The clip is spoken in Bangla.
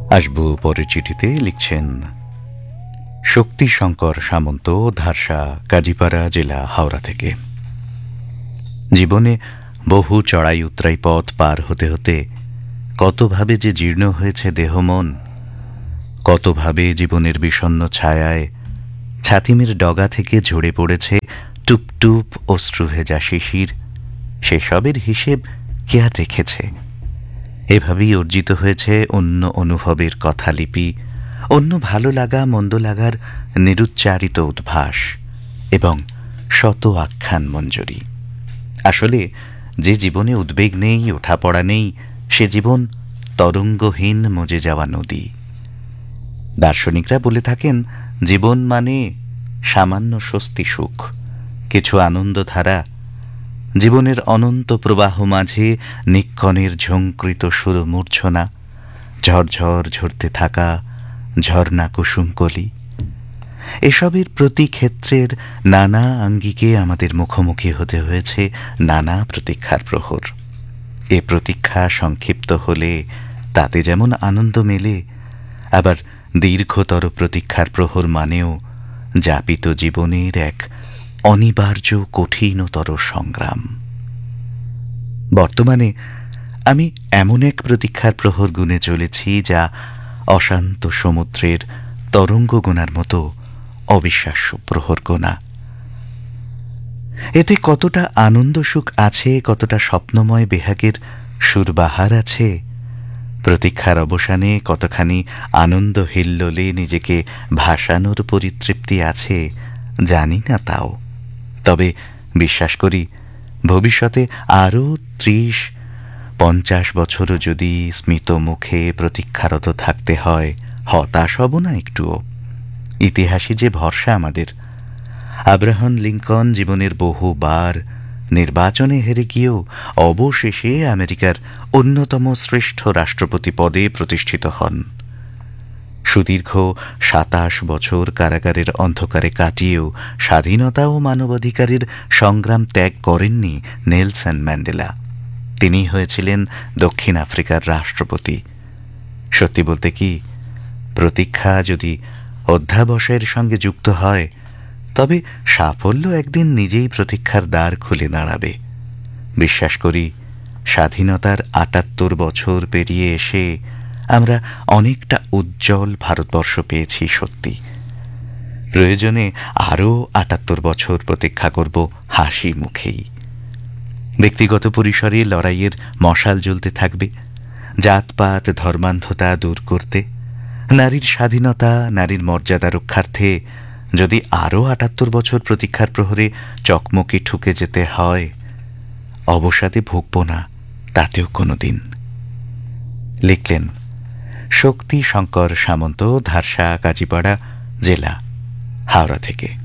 আসবো পরের চিঠিতে লিখছেন শক্তি শঙ্কর সামন্ত, ধারসা, কাজীপাড়া জেলা, হাওড়া থেকে। জীবনে বহু চড়াই উতরাই পথ পার হতে হতে কতভাবে যে জীর্ণ হয়েছে দেহ মন, কতভাবে জীবনের বিষণ্ণ ছায়ায় ছাতিমের ডগা থেকে ঝরে পড়েছে টুপ টুপ অশ্রু ভেজা শিশির, সেসবের হিসেব কে আর রেখেছে? এভাবেই অর্জিত হয়েছে অন্য অনুভবের কথালিপি, অন্য ভালো লাগা মন্দ লাগার নিরুচ্চারিত উদ্ভাস এবং শত আখ্যান মঞ্জরি। আসলে যে জীবনে উদ্বেগ নেই, ওঠাপড়া নেই, সে জীবন তরঙ্গহীন মজে যাওয়া নদী। দার্শনিকরা বলে থাকেন, জীবন মানে সামান্য স্বস্তি সুখ, কিছু আনন্দধারা, জীবনের অনন্ত প্রবাহ মাঝে নিক্কণের ঝঙ্কৃত সুরমূর্ছনা, ঝরঝর ঝরতে থাকা ঝর্ণা কুসুমকলি। এসবের প্রতি ক্ষেত্রের নানা আঙ্গিকে আমাদের মুখোমুখি হতে হয়েছে নানা প্রতীক্ষার প্রহর। এ প্রতীক্ষা সংক্ষিপ্ত হলে তাতে যেমন আনন্দ মেলে, আবার দীর্ঘতর প্রতীক্ষার প্রহর মানেও যাপিত জীবনের এক অনিবার্য কঠিনতর সংগ্রাম। বর্তমানে আমি এমন এক প্রতীক্ষার প্রহর গুনে চলেছি যা অশান্ত সমুদ্রের তরঙ্গ গোনার মতো অবিশ্বাস্য প্রহর গোনা। এতে কতটা আনন্দ সুখ আছে, কতটা স্বপ্নময় বেহাগের সুরবাহার আছে, প্রতীক্ষার অবসানে কতখানি আনন্দ হিল্লোলে নিজেকে ভাসানোর পরিতৃপ্তি আছে জানি না। তাও তবে বিশ্বাস করি, ভবিষ্যতে আরও 30-50 বছরও যদি স্মিত মুখে প্রতীক্ষারত থাকতে হয়, হতাশ হব না একটুও। ইতিহাসই যে ভরসা আমাদের। আব্রাহাম লিঙ্কন জীবনের বহুবার নির্বাচনে হেরে গিয়েও অবশেষে আমেরিকার অন্যতম শ্রেষ্ঠ রাষ্ট্রপতি পদে প্রতিষ্ঠিত হন। সুদীর্ঘ 27 বছর কারাগারের অন্ধকারে কাটিয়েও স্বাধীনতা ও মানবাধিকারের সংগ্রাম ত্যাগ করেননি নেলসন ম্যান্ডেলা। তিনি হয়েছিলেন দক্ষিণ আফ্রিকার রাষ্ট্রপতি। সত্যি বলতে কি, প্রতীক্ষা যদি অধ্যাবসায়ের সঙ্গে যুক্ত হয়, তবে সাফল্য একদিন নিজেই প্রতীক্ষার দ্বার খুলে দাঁড়াবে। বিশ্বাস করি, স্বাধীনতার 78 বছর পেরিয়ে এসে আমরা অনেকটা উজ্জ্বল ভারতবর্ষ পেয়েছি সত্যি। প্রয়োজনে আরও 78 বছর প্রতীক্ষা করব হাসি মুখেই। ব্যক্তিগত পরিসরে লড়াইয়ের মশাল জ্বলতে থাকবে, জাতপাত ধর্মান্ধতা দূর করতে, নারীর স্বাধীনতা, নারীর মর্যাদা রক্ষার্থে যদি আরও 78 বছর প্রতীক্ষার প্রহরে চকমকি ঠুকে যেতে হয়, অবসাদে ভুগব না তাতেও কোনো দিন। লিখলেন শক্তি শঙ্কর সামন্ত, ধারসা, কাজীপাড়া জেলা, হাওড়া থেকে।